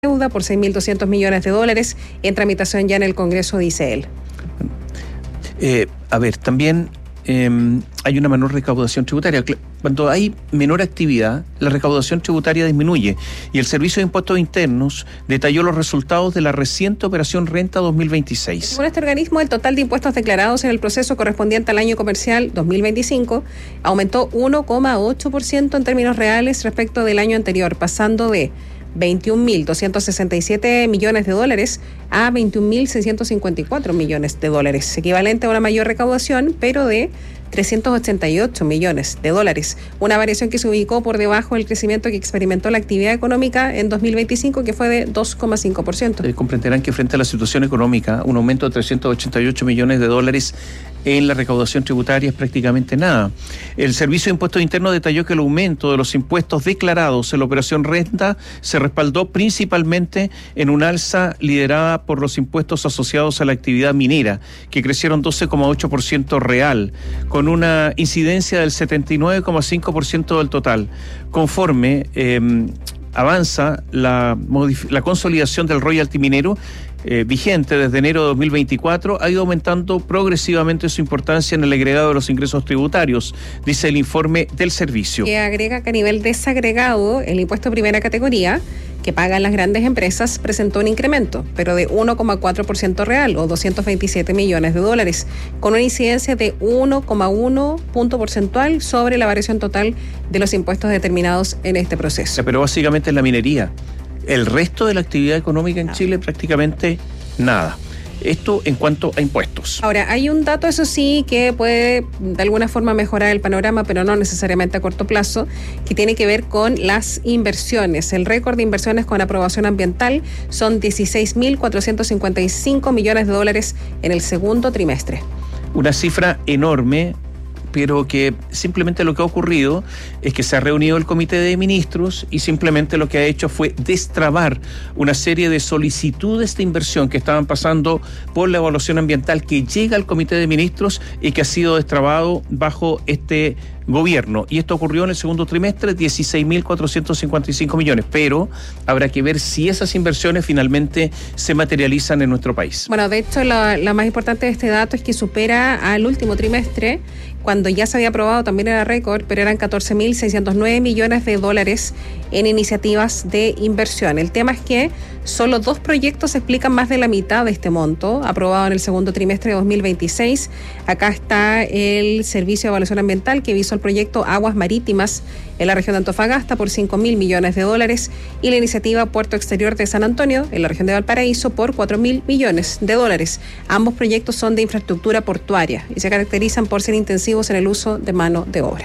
deuda por $6.200 millones en tramitación ya en el Congreso, dice él. También hay una menor recaudación tributaria. Cuando hay menor actividad, la recaudación tributaria disminuye, y el Servicio de Impuestos Internos detalló los resultados de la reciente operación Renta 2026. Según este organismo, el total de impuestos declarados en el proceso correspondiente al año comercial 2025 aumentó 1,8% en términos reales respecto del año anterior, pasando de $21.267 millones a $21.654 millones, equivalente a una mayor recaudación, pero de $388 millones, una variación que se ubicó por debajo del crecimiento que experimentó la actividad económica en 2025, que fue de 2,5%. Comprenderán que frente a la situación económica, un aumento de $388 millones en la recaudación tributaria es prácticamente nada. El Servicio de Impuestos Internos detalló que el aumento de los impuestos declarados en la operación Renta se respaldó principalmente en un alza liderada por los impuestos asociados a la actividad minera, que crecieron 12,8% real, con una incidencia del 79,5% del total. Conforme avanza la consolidación del royalty minero, vigente desde enero de 2024, ha ido aumentando progresivamente su importancia en el agregado de los ingresos tributarios, dice el informe del servicio. Que agrega que a nivel desagregado, el impuesto de primera categoría que pagan las grandes empresas presentó un incremento, pero de 1,4% real, o $227 millones, con una incidencia de 1,1 punto porcentual sobre la variación total de los impuestos determinados en este proceso. Pero básicamente es la minería. El resto de la actividad económica en Chile prácticamente nada. Esto en cuanto a impuestos. Ahora, hay un dato, eso sí, que puede de alguna forma mejorar el panorama, pero no necesariamente a corto plazo, que tiene que ver con las inversiones. El récord de inversiones con aprobación ambiental son $16.455 millones en el segundo trimestre. Una cifra enorme, pero que simplemente lo que ha ocurrido es que se ha reunido el Comité de Ministros y simplemente lo que ha hecho fue destrabar una serie de solicitudes de inversión que estaban pasando por la evaluación ambiental, que llega al Comité de Ministros y que ha sido destrabado bajo este gobierno. Y esto ocurrió en el segundo trimestre, 16.455 millones, pero habrá que ver si esas inversiones finalmente se materializan en nuestro país. Bueno, de hecho, la más importante de este dato es que supera al último trimestre, cuando ya se había aprobado, también era récord, pero eran $14.609 millones en iniciativas de inversión. El tema es que solo 2 proyectos explican más de la mitad de este monto, aprobado en el segundo trimestre de 2026. Acá está el Servicio de Evaluación Ambiental, que visó el proyecto Aguas Marítimas en la región de Antofagasta por $5.000 millones, y la iniciativa Puerto Exterior de San Antonio en la región de Valparaíso por $4.000 millones. Ambos proyectos son de infraestructura portuaria y se caracterizan por ser intensivos en el uso de mano de obra.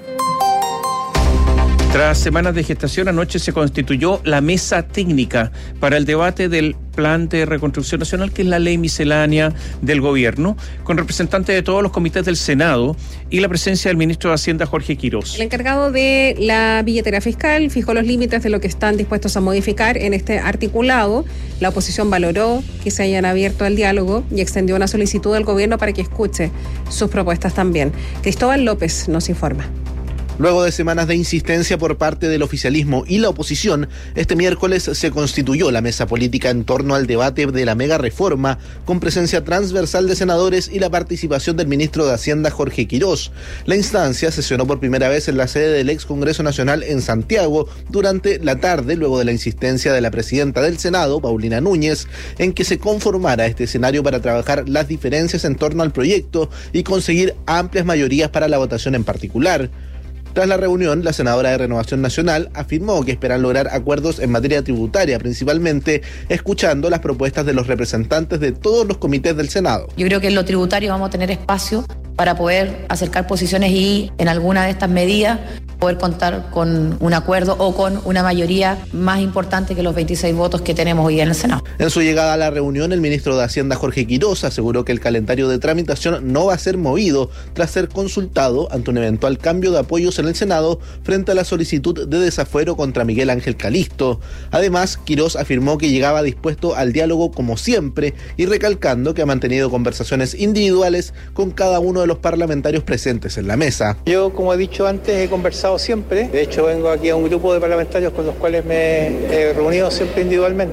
Tras semanas de gestación, anoche se constituyó la mesa técnica para el debate del Plan de Reconstrucción Nacional, que es la ley miscelánea del gobierno, con representantes de todos los comités del Senado y la presencia del ministro de Hacienda, Jorge Quirós. El encargado de la billetera fiscal fijó los límites de lo que están dispuestos a modificar en este articulado. La oposición valoró que se hayan abierto al diálogo y extendió una solicitud al gobierno para que escuche sus propuestas también. Cristóbal López nos informa. Luego de semanas de insistencia por parte del oficialismo y la oposición, este miércoles se constituyó la mesa política en torno al debate de la mega reforma, con presencia transversal de senadores y la participación del ministro de Hacienda, Jorge Quirós. La instancia sesionó por primera vez en la sede del ex Congreso Nacional en Santiago durante la tarde, luego de la insistencia de la presidenta del Senado, Paulina Núñez, en que se conformara este escenario para trabajar las diferencias en torno al proyecto y conseguir amplias mayorías para la votación en particular. Tras la reunión, la senadora de Renovación Nacional afirmó que esperan lograr acuerdos en materia tributaria, principalmente escuchando las propuestas de los representantes de todos los comités del Senado. Yo creo que en lo tributario vamos a tener espacio para poder acercar posiciones y en alguna de estas medidas poder contar con un acuerdo o con una mayoría más importante que los 26 votos que tenemos hoy en el Senado. En su llegada a la reunión, el ministro de Hacienda, Jorge Quirós, aseguró que el calendario de tramitación no va a ser movido tras ser consultado ante un eventual cambio de apoyos en el Senado frente a la solicitud de desafuero contra Miguel Ángel Calisto. Además, Quirós afirmó que llegaba dispuesto al diálogo como siempre y recalcando que ha mantenido conversaciones individuales con cada uno de los parlamentarios presentes en la mesa. Yo, como he dicho antes, he conversado siempre. De hecho, vengo aquí a un grupo de parlamentarios con los cuales me he reunido siempre individualmente.